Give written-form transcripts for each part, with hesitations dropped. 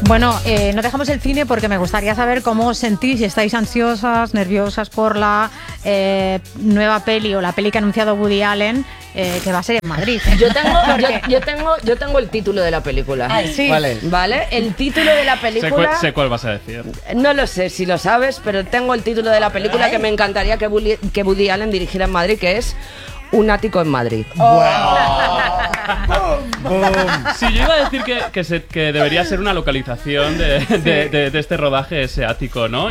Bueno, no dejamos el cine porque me gustaría saber cómo os sentís, si estáis ansiosas, nerviosas por la nueva peli o la peli que ha anunciado Woody Allen, que va a ser en Madrid. Yo tengo el título de la película. Ay, sí. ¿Vale? El título de la película... Sé cuál vas a decir. No lo sé si lo sabes, pero tengo el título de la película que me encantaría que Woody Allen dirigiera en Madrid, que es Un ático en Madrid. Sí, yo iba a decir que debería ser una localización de este rodaje, ese ático, ¿no?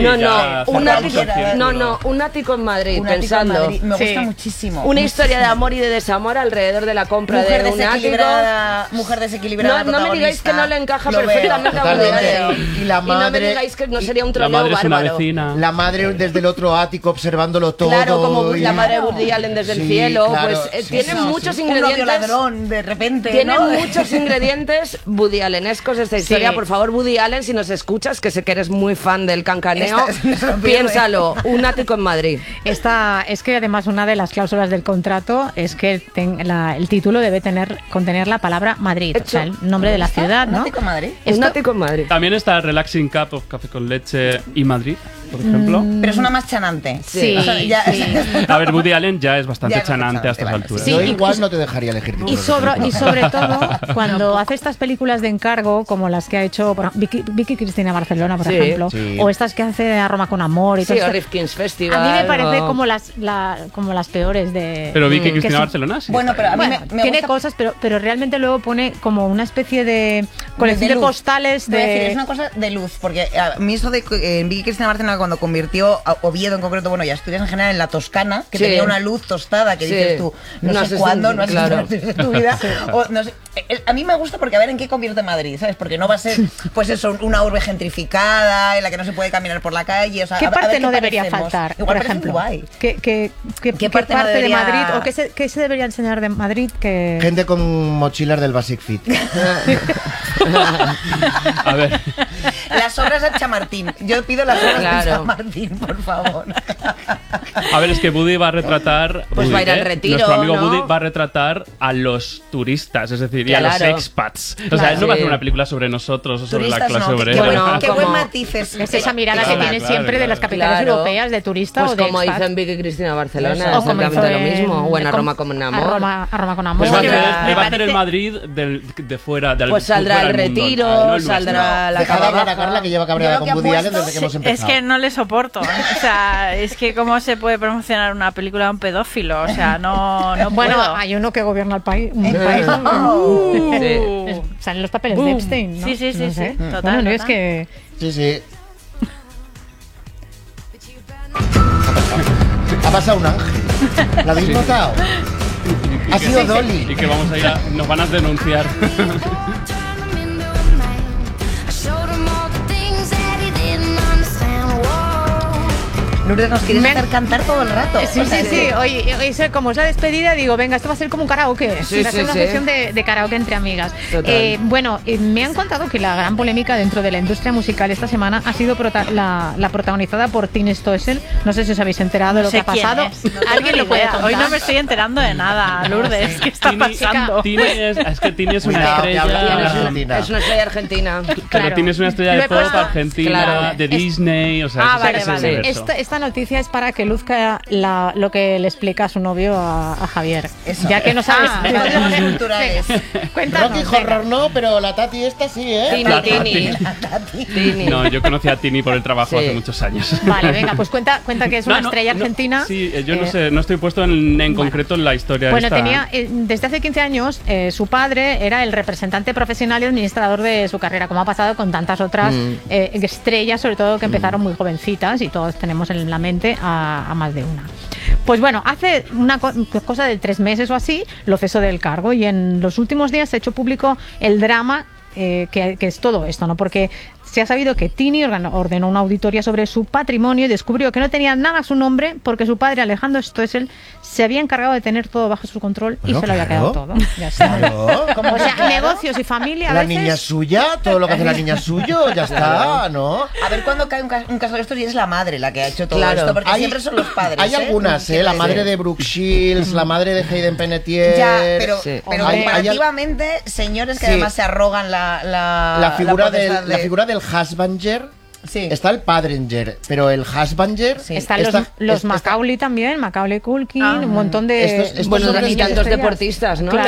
Un ático en Madrid, Un pensando. ático en Madrid. Me gusta muchísimo. Una historia de amor y de desamor alrededor de la compra mujer de un ático. Mujer desequilibrada. No me digáis que no le encaja Lo perfectamente a Woody Allen. Y la madre, no me digáis que no sería un La troleo madre es una bárbaro. vecina. la madre desde el otro ático observándolo todo. Claro, como y- la madre de Woody Allen desde el cielo, claro, pues sí, tiene muchos Un novio ingredientes. ladrón, de repente, Tiene ¿no? muchos ingredientes Woody Allenescos esta historia. Sí. Por favor, Woody Allen, si nos escuchas, que sé que eres muy fan del cancaneo, No se lo pierde. piénsalo, un ático en Madrid. Es que además una de las cláusulas del contrato es que el título debe contener la palabra Madrid, o sea, el nombre de la ciudad, ¿Un ¿no? ático en Madrid? Un ático en Madrid. También está Relaxing Cup of Café con Leche y Madrid, por ejemplo. Pero es una más chanante. Sí, O sea, ya- sí. A ver, Woody Allen ya es bastante Ya es bastante chanante a estas chanante, alturas. Sí, Yo y- igual no te dejaría elegir. Y sobre todo, cuando hace estas películas de encargo, como las que ha hecho Vicky Cristina Barcelona, por Sí. ejemplo, Sí. o estas que hace a Roma con amor y Sí, todo o esto, Rifkin's Festival. a mí me parece o- como las peores de... Pero Vicky que Cristina son- Barcelona, sí. Bueno, pero a mí Bueno, me tiene gusta... cosas, pero realmente luego pone como una especie de colección de luz. postales Te voy a decir, de... es una cosa de luz, porque a mí eso de Vicky Cristina Barcelona, cuando convirtió a Oviedo en concreto, bueno, y Asturias en general, en la Toscana, que Sí. tenía una luz tostada, que Sí. dices tú, no sé si- cuándo, no sé claro. si de tu vida, o no sé. A mí me gusta porque a ver en qué convierte Madrid, ¿sabes? Porque no va a ser, pues eso, una urbe gentrificada, en la que no se puede caminar por la calle, o sea, ¿Qué a ver parte qué no debería parecemos. faltar, Igual por parece ejemplo? guay. ¿Qué parte parte no de debería- Madrid o qué se debería enseñar de Madrid que... Gente con mochilas del Basic Fit. A ver, Las obras de Chamartín. Yo pido las obras de Claro. Chamartín, por favor. es que Woody va a retratar. Pues Woody, va a ir al retiro, Nuestro amigo ¿no? Woody va a retratar a los turistas, es decir, y a los Claro. expats. O Claro. sea, él no va a hacer Sí. una película sobre nosotros o sobre la Turistas clase no, obrera. bueno, qué como- buen matiz es esa mirada Claro, que tiene claro, siempre de las claro. capitales Claro. europeas de turista Pues o de como expat. hizo en Vicky Cristina Barcelona, O como hizo exactamente lo mismo. O en A con- Roma con amor. A Roma con amor. Pues va a hacer, Me le va a hacer parece- el Madrid de fuera del Pues saldrá fuera el del mundo, retiro, no el nuestro. saldrá la Deja de hablar a cava Carla, que lleva Yo cabreada lo que con Woody Allen apuesto- desde que hemos Es empezado. que no le soporto. O sea, es que cómo se puede promocionar una película de un pedófilo. O sea, no Bueno, puedo. hay uno que gobierna el país. Un país ¿no? Uh. Salen los papeles de Epstein, ¿no? Sí, sí, sí, No sé. sí. Total, Bueno, no, es total. que... Sí, sí. Ha pasado un ángel. ¿Lo habéis notado? Ha sido Dolly. Y que vamos a ir nos van a denunciar. Lourdes, nos quieres Me- hacer cantar todo el rato. Sí, O sea, sí, sí. Hoy como es la despedida, digo, venga, esto va a ser como un karaoke. Sí, va a ser sí, una sí. sesión de karaoke entre amigas. Total. Bueno, me han contado que la gran polémica dentro de la industria musical esta semana ha sido la protagonizada por Tini Stoessel. No sé si os habéis enterado de lo No sé que ha quién pasado. es. No tengo ¿Alguien ni lo puede idea. contar? Hoy no me estoy enterando de nada, Lourdes. ¿Qué está pasando? Tini es que Tini es una Cuidado, que habla estrella. de Es una- Argentina. Es una estrella argentina. Pero Claro. Tini es una estrella Lo de he pop puesto- argentina, Claro. de Disney, o sea, Ah, ese- vale, ese vale. universo. Esta noticia es para que luzca lo que le explica a su novio a Javier. Eso. Ya que no sabes. Códigos culturales. Cuéntanos. Rocky venga. Horror no, pero la Tati esta sí, ¿eh? Tini. No, yo conocí a Tini por el trabajo Sí. hace muchos años. Vale, venga, pues cuenta que es una estrella argentina. Sí, yo no sé, no estoy puesto en concreto en la historia Bueno, esta. tenía desde hace 15 años su padre era el representante profesional y administrador de su carrera, como ha pasado con tantas otras estrellas, sobre todo que empezaron muy jovencitas y todos tenemos en la mente a más de una. Pues bueno, hace una cosa de 3 meses o así lo cesó del cargo y en los últimos días se ha hecho público el drama que es todo esto, ¿no? Porque se ha sabido que Tini ordenó una auditoría sobre su patrimonio y descubrió que no tenía nada a su nombre porque su padre, Alejandro Stoessel, se había encargado de tener todo bajo su control y Bueno, se lo había claro. quedado todo. Ya está. Claro. O sea, negocios y familia a La veces. niña es suya, todo lo que hace la niña es suyo, ya está, ¿no? A ver cuándo cae un caso de estos y es la madre la que ha hecho todo Claro. esto, porque Hay- siempre son los padres. Hay algunas, la madre de Brooke Shields, la madre de Hayden Panettiere. Ya, pero, Sí. pero Hombre. comparativamente, señores que Sí. además se arrogan la figura potestad la figura del husbanger. Sí. Está el padringer, pero el husbanger Sí. Están está- los está- Macaulay también, Macaulay Culkin, Ah. un montón de Estos Bueno, hombres y tantos estrellas. deportistas, ¿no? Claro.